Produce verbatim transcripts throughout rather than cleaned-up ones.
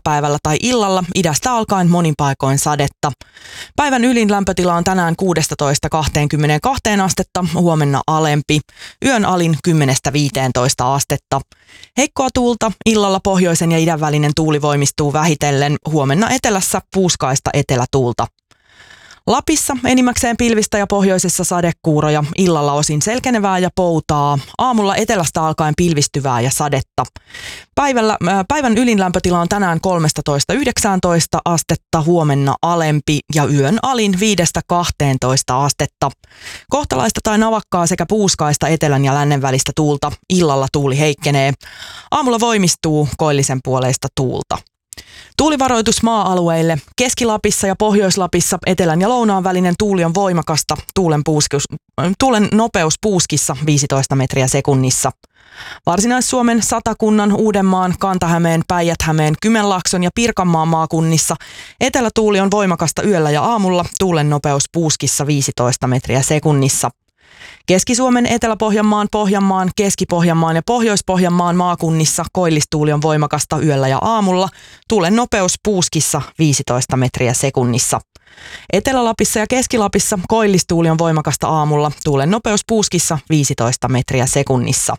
iltapäivällä tai illalla, idästä alkaen monin paikoin sadetta. Päivän ylin lämpötila on tänään kuusitoista kaksikymmentäkaksi astetta, huomenna alempi. Yön alin kymmenestä viiteentoista astetta. Heikkoa tuulta, illalla pohjoisen ja idän välinen tuuli voimistuu vähitellen, huomenna etelässä puuskaista etelätuulta. Lapissa enimmäkseen pilvistä ja pohjoisessa sadekuuroja, illalla osin selkenevää ja poutaa, aamulla etelästä alkaen pilvistyvää ja sadetta. Päivällä, päivän ylin lämpötila on tänään kolmetoista yhdeksäntoista astetta, huomenna alempi ja yön alin viidestä kahteentoista astetta. Kohtalaista tai navakkaa sekä puuskaista etelän ja lännen välistä tuulta, illalla tuuli heikkenee. Aamulla voimistuu koillisen puoleista tuulta. Tuulivaroitus maa-alueille. Keski-Lapissa ja Pohjois-Lapissa etelän ja lounaan välinen tuuli on voimakasta. Tuulen, puuskus, tuulen nopeus puuskissa viisitoista metriä sekunnissa. Varsinais-Suomen, Satakunnan, Uudenmaan, Kanta-Hämeen, Päijät-Hämeen, Kymenlaakson ja Pirkanmaan maakunnissa etelätuuli on voimakasta yöllä ja aamulla. Tuulen nopeus puuskissa viisitoista metriä sekunnissa. Keski-Suomen, Etelä-Pohjanmaan, Pohjanmaan, Keski-Pohjanmaan ja Pohjois-Pohjanmaan maakunnissa koillistuuli on voimakasta yöllä ja aamulla. Tuulen nopeus puuskissa viisitoista metriä sekunnissa. Etelä-Lapissa ja Keski-Lapissa koillistuuli on voimakasta aamulla. Tuulen nopeus puuskissa viisitoista metriä sekunnissa.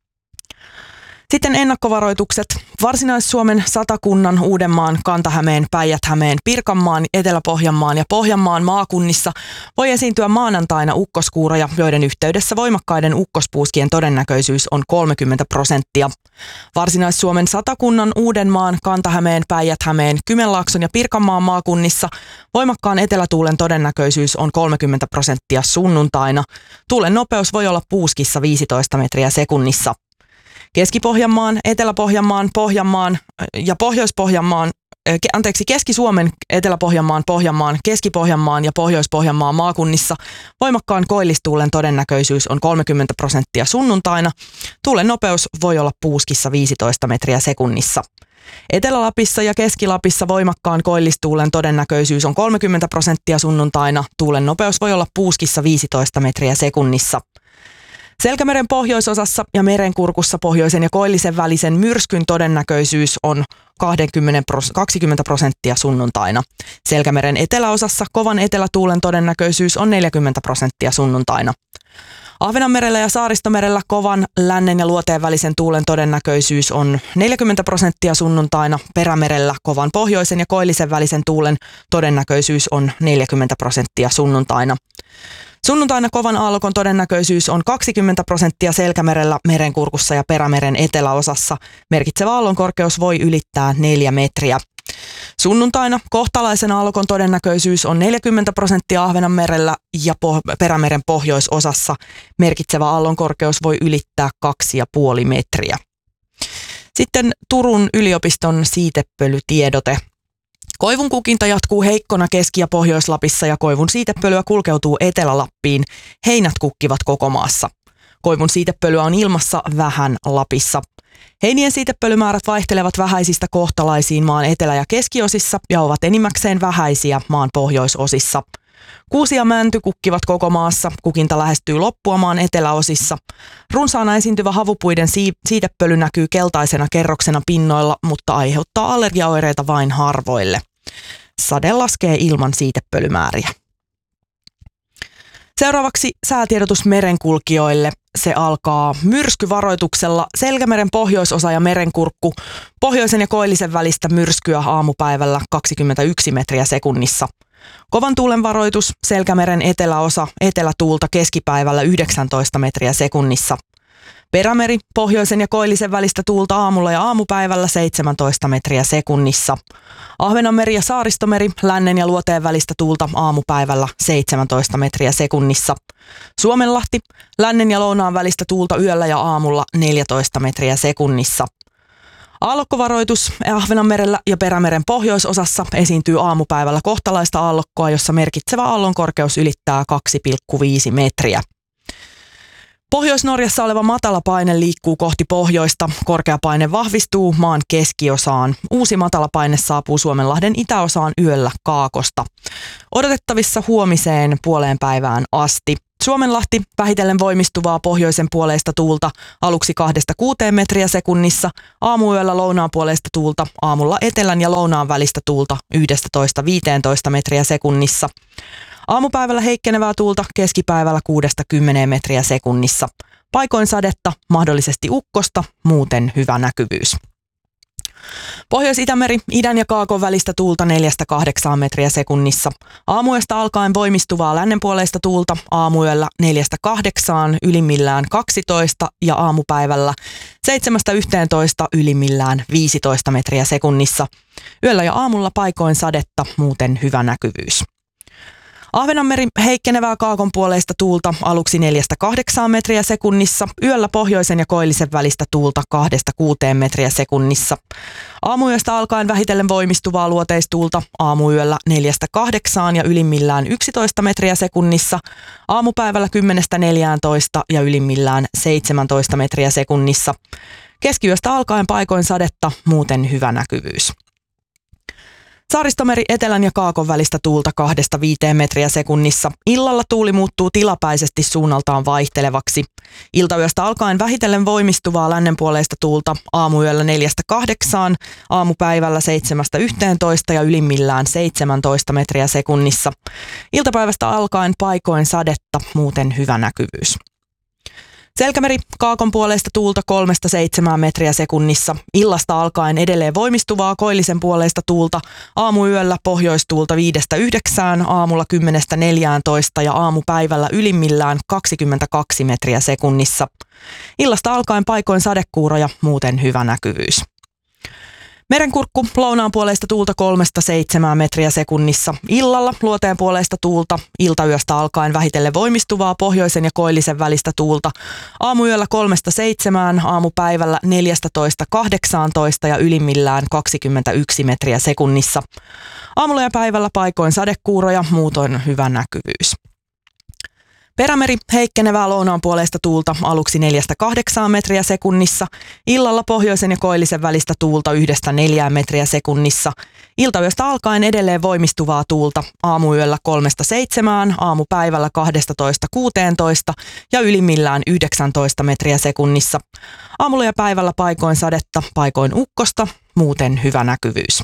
Sitten ennakkovaroitukset. Varsinais-Suomen, Satakunnan, Uudenmaan, Kanta-Hämeen, Päijät-Hämeen, Pirkanmaan, Etelä-Pohjanmaan ja Pohjanmaan maakunnissa voi esiintyä maanantaina ukkoskuuroja, joiden yhteydessä voimakkaiden ukkospuuskien todennäköisyys on kolmekymmentä prosenttia. Varsinais-Suomen, Satakunnan, Uudenmaan, Kanta-Hämeen, Päijät-Hämeen, Kymenlaakson ja Pirkanmaan maakunnissa voimakkaan etelätuulen todennäköisyys on kolmekymmentä prosenttia sunnuntaina. Tuulen nopeus voi olla puuskissa viisitoista metriä sekunnissa. Keski-Pohjanmaan, Etelä-Pohjanmaan, Pohjanmaan ja Pohjois-Pohjanmaan, anteeksi, Keski-Suomen, Etelä-Pohjanmaan, Pohjanmaan, Keski-Pohjanmaan ja Pohjois-Pohjanmaan maakunnissa voimakkaan koillistuulen todennäköisyys on kolmekymmentä prosenttia sunnuntaina. Tuulen nopeus voi olla puuskissa viisitoista metriä sekunnissa. Etelä-Lapissa ja Keski-Lapissa voimakkaan koillistuulen todennäköisyys on kolmekymmentä prosenttia sunnuntaina. Tuulen nopeus voi olla puuskissa viisitoista metriä sekunnissa. Selkämeren pohjoisosassa ja merenkurkussa pohjoisen ja koillisen välisen myrskyn todennäköisyys on kaksikymmentä prosenttia sunnuntaina. Selkämeren eteläosassa kovan etelätuulen todennäköisyys on neljäkymmentä prosenttia sunnuntaina. Ahvenanmerellä ja Saaristomerellä kovan lännen ja luoteen välisen tuulen todennäköisyys on neljäkymmentä prosenttia sunnuntaina. Perämerellä kovan pohjoisen ja koillisen välisen tuulen todennäköisyys on neljäkymmentä prosenttia sunnuntaina. Sunnuntaina kovan aallokon todennäköisyys on kaksikymmentä prosenttia Selkämerellä, merenkurkussa ja Perämeren eteläosassa. Merkitsevä aallonkorkeus voi ylittää neljä metriä. Sunnuntaina kohtalaisen aallokon todennäköisyys on neljäkymmentä prosenttia Ahvenanmerellä ja po- Perämeren pohjoisosassa. Merkitsevä aallonkorkeus voi ylittää kaksi ja puoli metriä. Sitten Turun yliopiston siitepölytiedote. Koivun kukinta jatkuu heikkona Keski- ja Pohjois-Lapissa ja koivun siitepölyä kulkeutuu Etelä-Lappiin. Heinät kukkivat koko maassa. Koivun siitepölyä on ilmassa vähän Lapissa. Heinien siitepölymäärät vaihtelevat vähäisistä kohtalaisiin maan etelä- ja keskiosissa ja ovat enimmäkseen vähäisiä maan pohjoisosissa. Kuusi ja mänty kukkivat koko maassa, kukinta lähestyy loppua maan eteläosissa. Runsaana esiintyvä havupuiden siitepöly näkyy keltaisena kerroksena pinnoilla, mutta aiheuttaa allergiaoireita vain harvoille. Sade laskee ilman siitepölymääriä. Seuraavaksi säätiedotus merenkulkijoille. Se alkaa myrskyvaroituksella. Selkämeren pohjoisosa ja merenkurkku. Pohjoisen ja koillisen välistä myrskyä aamupäivällä kaksikymmentäyksi metriä sekunnissa. Kovan tuulen varoitus, Selkämeren eteläosa, etelätuulta keskipäivällä yhdeksäntoista metriä sekunnissa. Perämeri, pohjoisen ja koillisen välistä tuulta aamulla ja aamupäivällä seitsemäntoista metriä sekunnissa. Ahvenanmeri ja Saaristomeri, lännen ja luoteen välistä tuulta aamupäivällä seitsemäntoista metriä sekunnissa. Suomenlahti, lännen ja lounaan välistä tuulta yöllä ja aamulla neljätoista metriä sekunnissa. Aallokkovaroitus Ahvenanmerellä ja Perämeren pohjoisosassa esiintyy aamupäivällä kohtalaista aallokkoa, jossa merkitsevä aallonkorkeus ylittää kaksi pilkku viisi metriä. Pohjois-Norjassa oleva matala paine liikkuu kohti pohjoista. Korkea paine vahvistuu maan keskiosaan. Uusi matala paine saapuu Suomenlahden itäosaan yöllä kaakosta. Odotettavissa huomiseen puoleen päivään asti. Suomenlahti, vähitellen voimistuvaa pohjoisen puoleista tuulta, aluksi kahdesta kuuteen metriä sekunnissa, aamuyöllä lounaan puoleista tuulta, aamulla etelän ja lounaan välistä tuulta yksitoista viisitoista metriä sekunnissa. Aamupäivällä heikkenevää tuulta, keskipäivällä kuudesta kymmeneen metriä sekunnissa. Paikoin sadetta, mahdollisesti ukkosta, muuten hyvä näkyvyys. Pohjois-Itämeri, idän ja kaakon välistä tuulta neljästä kahdeksaan metriä sekunnissa. Aamuyöstä alkaen voimistuvaa lännenpuoleista tuulta, aamuyöllä neljästä kahdeksaan, ylimmillään kaksitoista ja aamupäivällä seitsemästä yhteentoista, ylimmillään viisitoista metriä sekunnissa. Yöllä ja aamulla paikoin sadetta, muuten hyvä näkyvyys. Ahvenanmeri, heikkenevää kaakon puoleista tuulta, aluksi neljästä kahdeksaan metriä sekunnissa, yöllä pohjoisen ja koillisen välistä tuulta kahdesta kuuteen metriä sekunnissa. Aamuyöstä alkaen vähitellen voimistuvaa luoteistuulta, aamuyöllä neljästä kahdeksaan ja ylimmillään yksitoista metriä sekunnissa, aamupäivällä kymmenestä neljääntoista ja ylimmillään seitsemäntoista metriä sekunnissa. Keskiyöstä alkaen paikoin sadetta, muuten hyvä näkyvyys. Saaristomeri, etelän ja kaakon välistä tuulta kahdesta viiteen metriä sekunnissa. Illalla tuuli muuttuu tilapäisesti suunnaltaan vaihtelevaksi. Iltayöstä alkaen vähitellen voimistuvaa lännenpuoleista tuulta, aamuyöllä neljästä kahdeksaan, aamupäivällä seitsemästä yhteentoista ja ylimmillään seitsemäntoista metriä sekunnissa. Iltapäivästä alkaen paikoin sadetta, muuten hyvä näkyvyys. Selkämeri, kaakon puoleista tuulta kolmesta seitsemään metriä sekunnissa. Illasta alkaen edelleen voimistuvaa koillisen puoleista tuulta. Aamuyöllä pohjoistuulta viidestä yhdeksään, aamulla kymmenestä neljääntoista ja aamupäivällä ylimmillään kaksikymmentäkaksi metriä sekunnissa. Illasta alkaen paikoin sadekuuroja, muuten hyvä näkyvyys. Merenkurkku, lounaan puoleista tuulta kolmesta seitsemään metriä sekunnissa. Illalla luoteen puoleista tuulta, iltayöstä alkaen vähitellen voimistuvaa pohjoisen ja koillisen välistä tuulta. Aamuyöllä kolmesta seitsemään, aamupäivällä neljätoista kahdeksaantoista ja ylimmillään kaksikymmentäyksi metriä sekunnissa. Aamulla ja päivällä paikoin sadekuuroja, muutoin hyvä näkyvyys. Perämeri, heikkenevää lounaan puoleista tuulta, aluksi neljästä kahdeksaan metriä sekunnissa. Illalla pohjoisen ja koillisen välistä tuulta yhdestä neljään metriä sekunnissa. Iltayöstä alkaen edelleen voimistuvaa tuulta, aamuyöllä kolmesta seitsemään, aamupäivällä kahdestatoista kuuteentoista ja ylimmillään yhdeksäntoista metriä sekunnissa. Aamulla ja päivällä paikoin sadetta, paikoin ukkosta, muuten hyvä näkyvyys.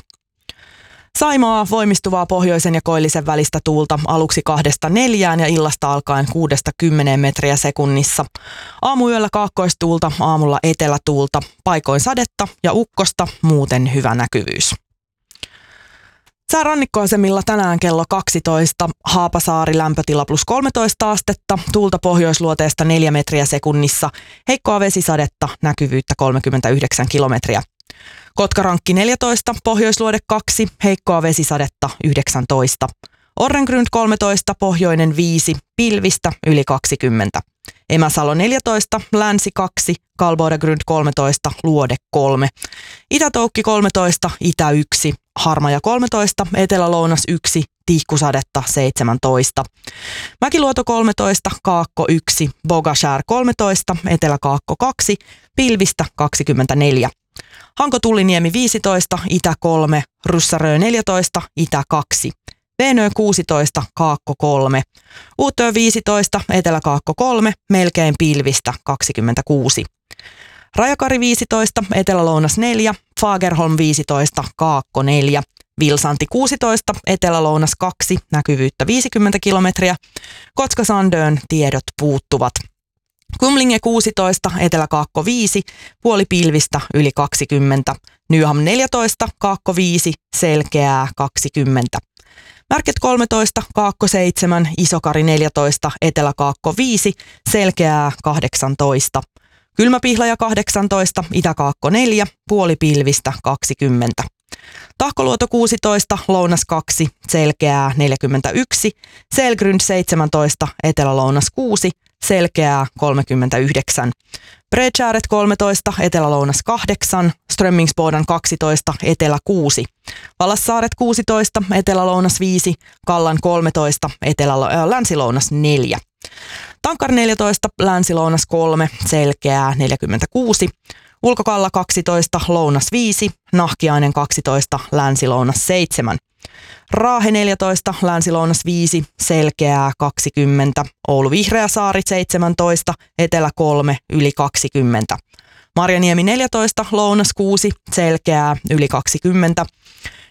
Saimaa, voimistuvaa pohjoisen ja koillisen välistä tuulta, aluksi kahdesta neljään ja illasta alkaen kuudesta kymmeneen metriä sekunnissa. Aamuyöllä kaakkoistuulta, aamulla etelätuulta, paikoin sadetta ja ukkosta, muuten hyvä näkyvyys. Sää rannikkoasemilla tänään kello kaksitoista, Haapasaari lämpötila plus kolmetoista astetta, tuulta pohjoisluoteesta neljä metriä sekunnissa, heikkoa vesisadetta, näkyvyyttä kolmekymmentäyhdeksän kilometriä. Kotkarankki neljätoista, pohjoisluode kaksi, heikkoa vesisadetta yhdeksäntoista. Orrengrund kolmetoista, pohjoinen viisi, pilvistä yli kaksikymmentä. Emäsalo neljätoista, länsi kaksi, Kalbodagrund kolmetoista, luode kolme. Itätoukki kolmetoista, itä yksi, Harmaja kolmetoista, etelä-lounas yksi, tihkusadetta seitsemäntoista. Mäkiluoto kolmetoista, Kaakko yksi, Bogashär kolmetoista, Etelä-Kaakko kaksi, pilvistä kaksikymmentäneljä. Hanko-Tulliniemi viisitoista, itä kolme, Ryssärö neljätoista, itä kaksi. Veenö kuusitoista, Kaakko kolme. Uutö viisitoista, Etelä-Kaakko kolme, melkein pilvistä kaksikymmentäkuusi. Rajakari viisitoista, Etelä-Lounas neljä, Fagerholm viisitoista, Kaakko neljä. Vilsanti kuusitoista, Etelä-Lounas kaksi, näkyvyyttä viisikymmentä kilometriä. Kotka-Sandön tiedot puuttuvat. Kumlinge kuusitoista, Etelä-Kaakko viisi, puoli pilvistä yli kaksikymmentä. Nyham neljätoista, Kaakko viisi, selkeää kaksikymmentä. Märket kolmetoista, Kaakko seitsemän, Isokari neljätoista, Etelä-Kaakko viisi, selkeää kahdeksantoista. Kylmäpihlaja kahdeksantoista, Itä-Kaakko neljä, puoli pilvistä kaksikymmentä. Tahkoluoto kuusitoista, Lounas kaksi, selkeää neljäkymmentäyksi. Selgrund seitsemäntoista, Etelä-Lounas kuusi, selkeää kolmekymmentäyhdeksän. Bredshäret kolmetoista, Etelä-Lounas kahdeksan, Strömmingsboden kaksitoista, Etelä kuusi. Valassaaret kuusitoista, Etelä-Lounas viisi, Kallan kolmetoista, Etelä- Länsi-Lounas neljä. Tankkar neljätoista, Länsi-Lounas kolme, selkeää neljäkymmentäkuusi. Ulkokalla kaksitoista, lounas viisi, Nahkiainen kaksitoista, länsi-lounas seitsemän. Raahe neljätoista, länsi-lounas viisi, Selkeää kaksikymmentä, Oulu Vihreäsaari seitsemäntoista, etelä kolme, yli kaksikymmentä. Marjaniemi neljätoista, lounas kuusi, Selkeää yli kaksikymmentä.